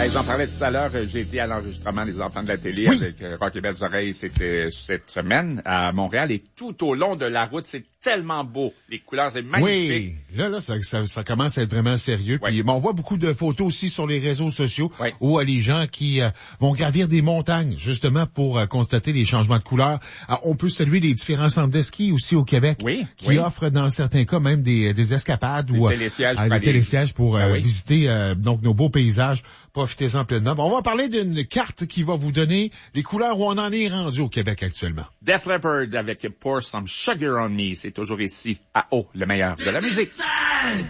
Hey, j'en parlais tout à l'heure, j'ai été à l'enregistrement des Enfants de la télé avec Rock et Belles Oreilles, c'était cette semaine à Montréal, et tout au long de la route, c'est tellement beau. Les couleurs, c'est magnifique. Oui, là, ça commence à être vraiment sérieux. Oui. Puis, on voit beaucoup de photos aussi sur les réseaux sociaux Oui. où les gens qui vont gravir des montagnes, justement, pour constater les changements de couleurs. On peut saluer les différents centres de ski aussi au Québec qui offrent, dans certains cas, même des escapades ou des télésièges pour visiter donc nos beaux paysages. Profitez-en pleinement. Bon, on va parler d'une carte qui va vous donner les couleurs où on en est rendu au Québec actuellement. Def Leppard avec Pour Some Sugar on Me, c'est toujours ici à O, le meilleur de la musique.